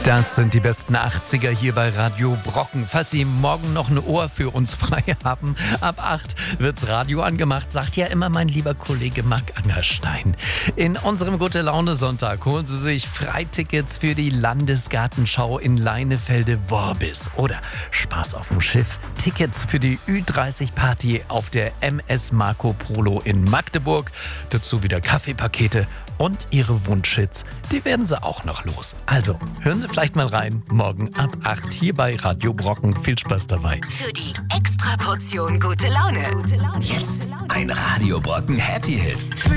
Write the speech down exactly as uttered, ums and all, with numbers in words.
Das sind die besten achtziger hier bei Radio Brocken. Falls Sie morgen noch ein Ohr für uns frei haben, ab acht wird's Radio angemacht, sagt ja immer mein lieber Kollege Marc Angerstein. In unserem Gute-Laune-Sonntag holen Sie sich Freitickets für die Landesgartenschau in Leinefelde-Worbis oder Spaß auf dem Schiff, Tickets für die Ü dreißig Party auf der M S Marco Polo in Magdeburg, dazu wieder Kaffeepakete und Ihre Wunschhits, die werden Sie auch noch los. Also, hören Sie vielleicht mal rein, morgen ab acht hier bei Radio Brocken. Viel Spaß dabei. Für die Extraportion gute Laune. Gute Laune. Jetzt ein Radio Brocken Happy Hit.